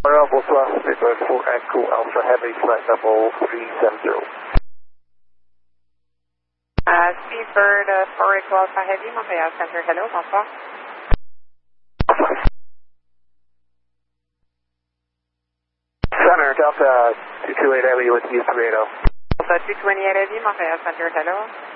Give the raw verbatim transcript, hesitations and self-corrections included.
Montreal, bonsoir, Speedbird four Echo Alpha Heavy, flight level three seven zero. Uh, Speedbird uh, four Echo Alpha Heavy, Montreal Center, hello, bonsoir. Center, Delta two two eight Heavy with U three eighty. Delta two two eight Heavy, Montreal Center, hello.